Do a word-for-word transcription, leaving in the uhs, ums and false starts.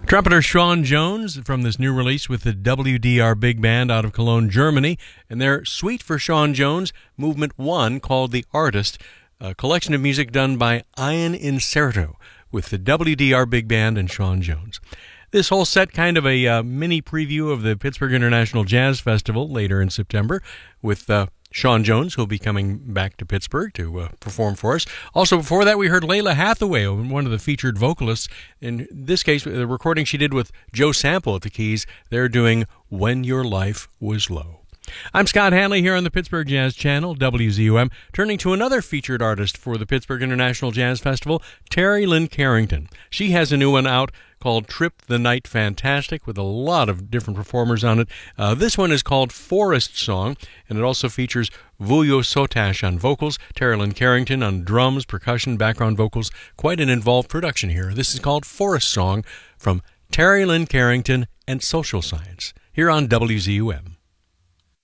Trumpeter Sean Jones from this new release with the W D R Big Band out of Cologne, Germany, and their Suite for Sean Jones, Movement one, called The Artist, a collection of music done by Ian Incerto with the W D R Big Band and Sean Jones. This whole set kind of a uh, mini preview of the Pittsburgh International Jazz Festival later in September with uh, Sean Jones, who'll be coming back to Pittsburgh to uh, perform for us. Also, before that, we heard Layla Hathaway, one of the featured vocalists. In this case, the recording she did with Joe Sample at the keys. They're doing When Your Life Was Low. I'm Scott Hanley here on the Pittsburgh Jazz Channel, W Z U M, turning to another featured artist for the Pittsburgh International Jazz Festival, Terry Lynn Carrington. She has a new one out called Trip the Night Fantastic with a lot of different performers on it. Uh, this one is called Forest Song, and it also features Vuyo Sotash on vocals, Terry Lynn Carrington on drums, percussion, background vocals. Quite an involved production here. This is called Forest Song from Terry Lynn Carrington and Social Science here on W Z U M.